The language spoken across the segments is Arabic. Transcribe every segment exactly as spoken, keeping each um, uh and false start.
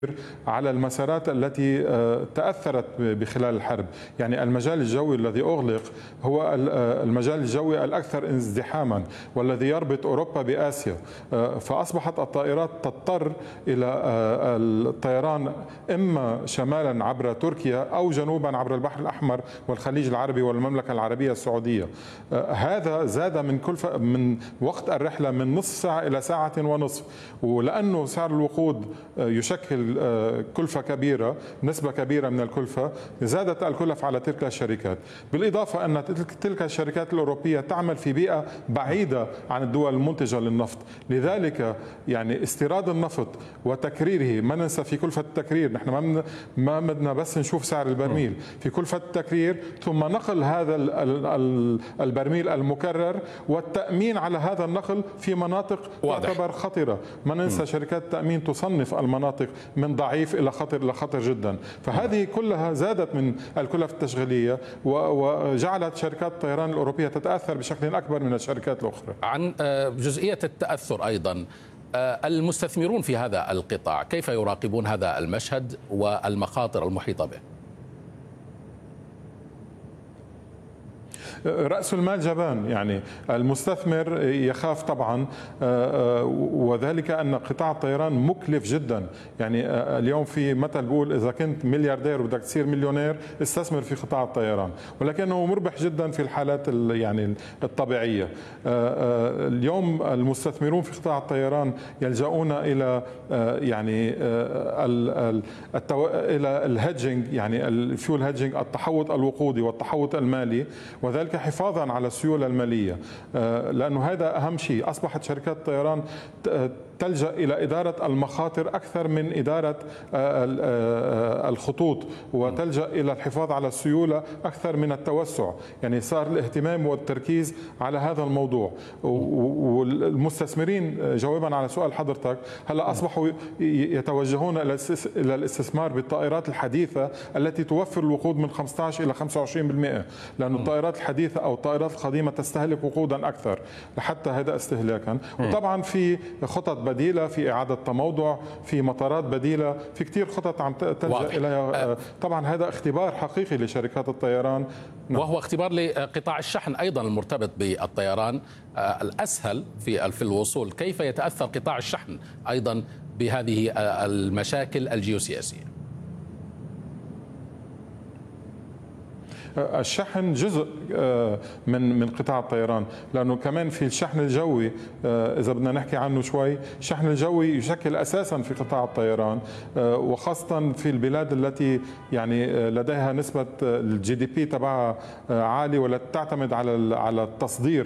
على المسارات التي تأثرت بخلال الحرب. يعني المجال الجوي الذي أغلق هو المجال الجوي الأكثر ازدحاما والذي يربط أوروبا بآسيا، فأصبحت الطائرات تضطر إلى الطيران إما شمالا عبر تركيا أو جنوبا عبر البحر الأحمر والخليج العربي والمملكة العربية السعودية. هذا زاد من كلفة من وقت الرحلة من نصف ساعة إلى ساعة ونصف، ولأنه سعر الوقود يشكل كلفة كبيرة، نسبة كبيرة من الكلفة، زادت الكلف على تلك الشركات. بالإضافة أن تلك الشركات الأوروبية تعمل في بيئة بعيدة عن الدول المنتجة للنفط، لذلك يعني استيراد النفط وتكريره، ما ننسى في كلفة التكرير، نحن ما ما بدنا بس نشوف سعر البرميل، في كلفة التكرير ثم نقل هذا البرميل المكرر والتأمين على هذا النقل في مناطق تعتبر خطرة. ما ننسى شركات التأمين تصنف المناطق من ضعيف إلى خطر إلى خطر جدا، فهذه كلها زادت من الكلف التشغيلية وجعلت شركات الطيران الأوروبية تتأثر بشكل أكبر من الشركات الأخرى. عن جزئية التأثر أيضا، المستثمرون في هذا القطاع كيف يراقبون هذا المشهد والمخاطر المحيطة به؟ رأس المال جبان، يعني المستثمر يخاف طبعا، وذلك أن قطاع الطيران مكلف جدا. يعني اليوم في مثل بيقول إذا كنت ملياردير وبدك تصير مليونير استثمر في قطاع الطيران، ولكنه مربح جدا في الحالات يعني الطبيعية. اليوم المستثمرون في قطاع الطيران يلجؤون إلى يعني إلى الهيدجينج، يعني الفيول هيدجينج، التحوط الوقودي والتحوط المالي، وذلك حفاظا على السيولة المالية، لأنه هذا أهم شيء. أصبحت شركات الطيران تلجأ إلى إدارة المخاطر أكثر من إدارة الخطوط، وتلجأ إلى الحفاظ على السيولة أكثر من التوسع. يعني صار الاهتمام والتركيز على هذا الموضوع. والمستثمرين، جوابا على سؤال حضرتك، هلا أصبحوا يتوجهون إلى الاستثمار بالطائرات الحديثة التي توفر الوقود من خمسة عشر إلى خمسة وعشرين بالمئة، لأن الطائرات الحديثة أو الطائرات القديمة تستهلك وقودا أكثر لحتى هذا استهلاكا. وطبعا في خطط بديلة، في إعادة تموضع، في مطارات بديلة، في كثير خطط عم تلجأ إليها. طبعا هذا اختبار حقيقي لشركات الطيران، وهو اختبار لقطاع الشحن أيضا المرتبط بالطيران الأسهل في في الوصول. كيف يتأثر قطاع الشحن أيضا بهذه المشاكل الجيوسياسية؟ الشحن جزء من من قطاع الطيران، لانه كمان في الشحن الجوي، اذا بدنا نحكي عنه شوي، الشحن الجوي يشكل اساسا في قطاع الطيران، وخاصه في البلاد التي يعني لديها نسبه الجي دي بي تبعها عالي ولا تعتمد على على التصدير.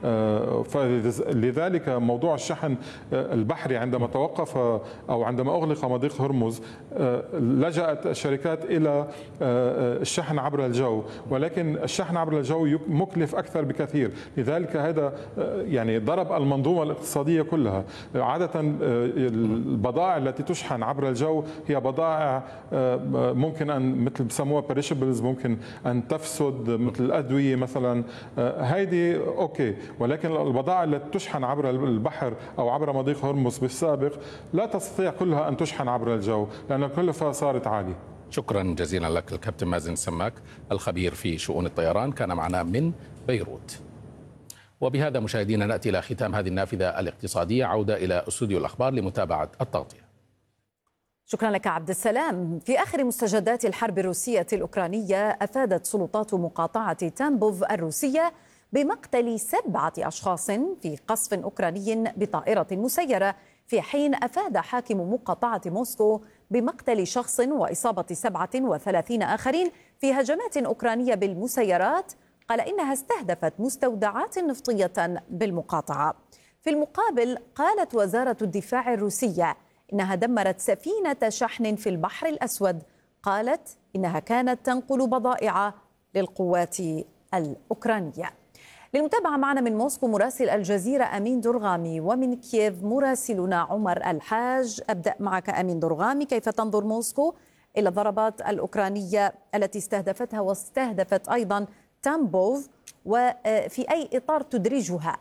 فلذلك موضوع الشحن البحري عندما توقف او عندما اغلق مضيق هرمز لجأت الشركات الى الشحن عبر الجو، ولكن الشحن عبر الجو مكلف أكثر بكثير. لذلك هذا يعني ضرب المنظومة الاقتصادية كلها. عادة البضائع التي تشحن عبر الجو هي بضائع ممكن أن مثل بسموها perishables، ممكن أن تفسد، مثل الأدوية مثلا، هيدي أوكي. ولكن البضائع التي تشحن عبر البحر أو عبر مضيق هرمز بالسابق لا تستطيع كلها أن تشحن عبر الجو لأن الكلفة صارت عالية. شكرا جزيلا لك الكابتن مازن سماك الخبير في شؤون الطيران، كان معنا من بيروت. وبهذا مشاهدينا نأتي إلى ختام هذه النافذة الاقتصادية. عودة إلى استوديو الأخبار لمتابعة التغطية. شكرا لك عبد السلام. في آخر مستجدات الحرب الروسية الأوكرانية، أفادت سلطات مقاطعة تامبوف الروسية بمقتل سبعة أشخاص في قصف أوكراني بطائرة مسيرة، في حين أفاد حاكم مقاطعة موسكو بمقتل شخص وإصابة سبعة وثلاثين آخرين في هجمات أوكرانية بالمسيرات. قال إنها استهدفت مستودعات نفطية بالمقاطعة. في المقابل، قالت وزارة الدفاع الروسية إنها دمرت سفينة شحن في البحر الأسود، قالت إنها كانت تنقل بضائع للقوات الأوكرانية. للمتابعة معنا من موسكو مراسل الجزيرة أمين درغامي، ومن كييف مراسلنا عمر الحاج. أبدأ معك أمين درغامي، كيف تنظر موسكو إلى الضربات الأوكرانية التي استهدفتها واستهدفت أيضا تامبوف، وفي أي إطار تدرجها؟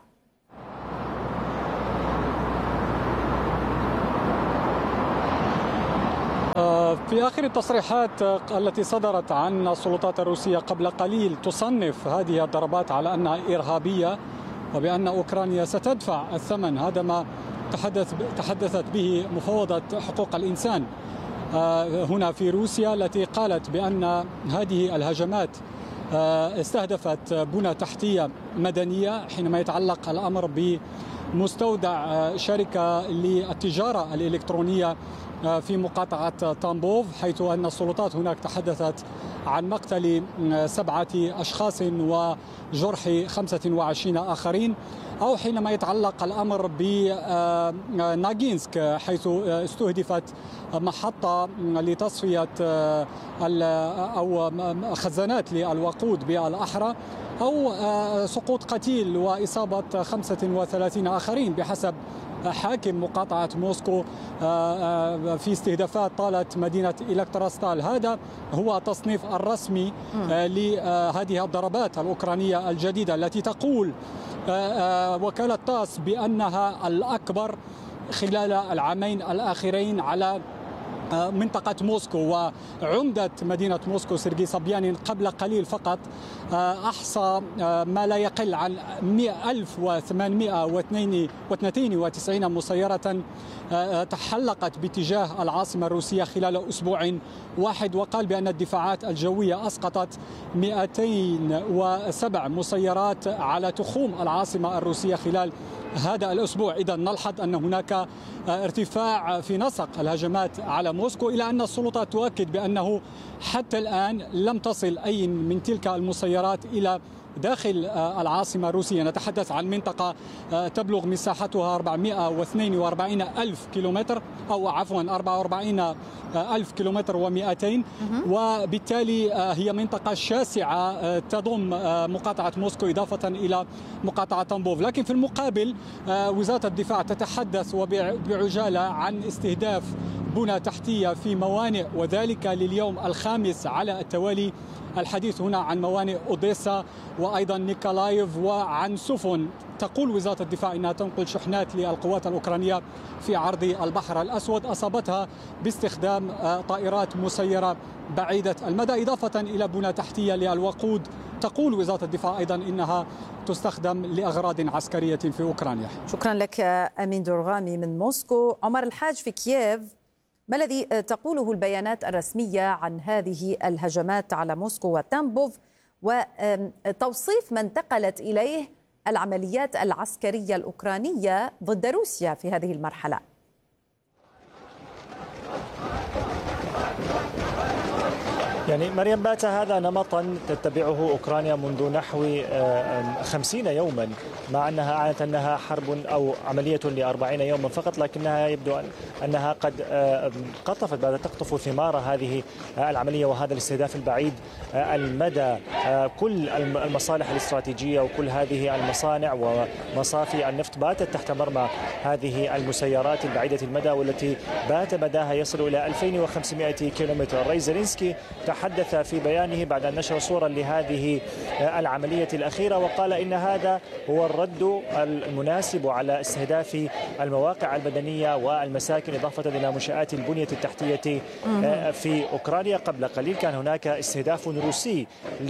في آخر التصريحات التي صدرت عن السلطات الروسية قبل قليل تصنف هذه الضربات على أنها إرهابية وبأن أوكرانيا ستدفع الثمن. هذا ما تحدث تحدثت به مفوضة حقوق الإنسان هنا في روسيا، التي قالت بأن هذه الهجمات استهدفت بنى تحتية مدنية حينما يتعلق الأمر بمستودع شركة للتجارة الإلكترونية في مقاطعة تامبوف، حيث أن السلطات هناك تحدثت عن مقتل سبعة أشخاص وجرح خمسة وعشرين آخرين. أو حينما يتعلق الأمر بناغينسك، حيث استهدفت محطة لتصفية أو خزانات للوقود بالأحرى، أو سقوط قتيل وإصابة خمسة وثلاثين آخرين بحسب حاكم مقاطعة موسكو في استهدافات طالت مدينة إلكتراستال. هذا هو التصنيف الرسمي لهذه الضربات الأوكرانية الجديدة، التي تقول وكالة تاس بأنها الأكبر خلال العامين الأخيرين على منطقة موسكو. وعمدة مدينة موسكو سيرجي صبيانين قبل قليل فقط أحصى ما لا يقل عن ألف وثمانمائة واثنين وتسعين مسيرة تحلقت باتجاه العاصمة الروسية خلال أسبوع واحد، وقال بأن الدفاعات الجوية أسقطت مئتين وسبع مسيرات على تخوم العاصمة الروسية خلال هذا الأسبوع. إذا نلحظ أن هناك ارتفاع في نسق الهجمات على موسكو، إلى أن السلطات تؤكد بأنه حتى الآن لم تصل أي من تلك المسيرات إلى داخل العاصمة الروسية. نتحدث عن منطقة تبلغ مساحتها أربعمائة واثنين وأربعين ألف كيلومتر، أو عفوا أربعة وأربعين ألف كيلومتر ومئتين، وبالتالي هي منطقة شاسعة تضم مقاطعة موسكو إضافة إلى مقاطعة تامبوف. لكن في المقابل وزارة الدفاع تتحدث وبعجالة عن استهداف بنى تحتية في موانئ، وذلك لليوم الخامس على التوالي. الحديث هنا عن موانئ أوديسا وأيضا نيكولايف وعن سفن تقول وزارة الدفاع إنها تنقل شحنات للقوات الأوكرانية في عرض البحر الأسود، أصابتها باستخدام طائرات مسيرة بعيدة المدى، إضافة إلى بنى تحتية للوقود تقول وزارة الدفاع أيضا إنها تستخدم لأغراض عسكرية في أوكرانيا. شكرا لك أمين درغامي من موسكو. عمر الحاج في كييف، ما الذي تقوله البيانات الرسمية عن هذه الهجمات على موسكو وتامبوف، وتوصيف ما انتقلت إليه العمليات العسكرية الأوكرانية ضد روسيا في هذه المرحلة؟ يعني مريم، بات هذا نمطا تتبعه أوكرانيا منذ نحو خمسين يوما، مع أنها أعلنت أنها حرب أو عملية لأربعين يوما فقط، لكنها يبدو أنها قد قطفت بعد تقطف ثمار هذه العملية وهذا الاستهداف البعيد المدى. كل المصالح الاستراتيجية وكل هذه المصانع ومصافي النفط باتت تحت مرمى هذه المسيرات البعيدة المدى، والتي بات مداها يصل إلى ألفين وخمسمائة كيلومتر. الرئيس زيلينسكي تحدث في بيانه بعد أن نشر صورا لهذه العملية الأخيرة وقال إن هذا هو الرد المناسب على استهداف المواقع المدنية والمساكن، إضافة إلى منشآت البنية التحتية في أوكرانيا. قبل قليل كان هناك استهداف روسي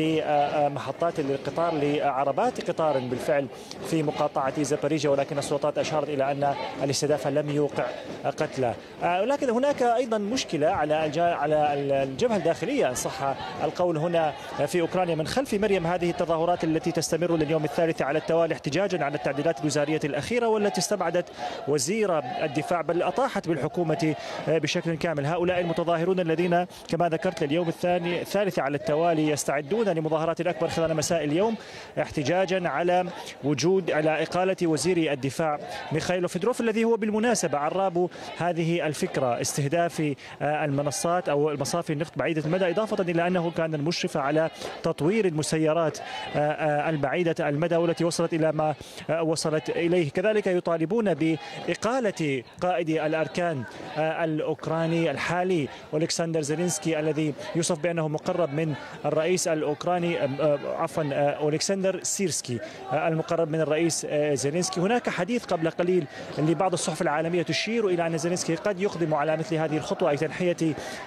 لمحطات القطار، لعربات قطار بالفعل في مقاطعة زابوريجيا، ولكن السلطات أشارت إلى أن الاستهداف لم يوقع قتلى. ولكن هناك أيضا مشكلة على على الجبهة الداخلية إن صح القول هنا في أوكرانيا من خلف مريم هذه التظاهرات التي تستمر لليوم الثالث على التوالي احتجاجا على التعديلات الوزارية الأخيرة، والتي استبعدت وزير الدفاع بل أطاحت بالحكومة بشكل كامل. هؤلاء المتظاهرون الذين كما ذكرت لليوم الثاني الثالث على التوالي يستعدون لمظاهرات أكبر خلال مساء اليوم احتجاجا على وجود على إقالة وزير الدفاع ميخائيل فيدروف، الذي هو بالمناسبة عراب هذه الفكرة، استهداف المنصات أو المصافي النفط بعيدة المدى، إضافة إلى أنه كان المشرف على تطوير المسيرات البعيدة المدى والتي وصلت إلى ما وصلت إليه. كذلك يطالبون بإقالة قائد الأركان الأوكراني الحالي أولكسندر زيلينسكي، الذي يوصف بأنه مقرب من الرئيس الأوكراني عفوا أولكسندر سيرسكي المقرب من الرئيس زيلينسكي. هناك حديث قبل قليل لبعض الصحف العالمية تشير إلى أن زيلينسكي قد يقدم على مثل هذه الخطوة، أي تنحية